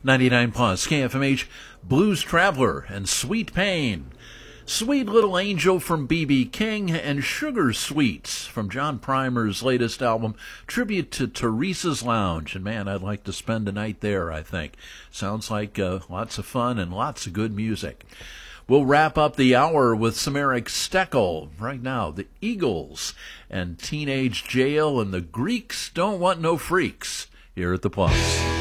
99 plus KFMH, Blues Traveler and Sweet Pain. Sweet Little Angel from B.B. King and Sugar Sweets from John Primer's latest album, Tribute to Teresa's Lounge. And man, I'd like to spend a night there, I think. Sounds like lots of fun and lots of good music. We'll wrap up the hour with some Eric Steckel. Right now, the Eagles and Teenage Jail and the Greeks Don't Want No Freaks here at the Plus.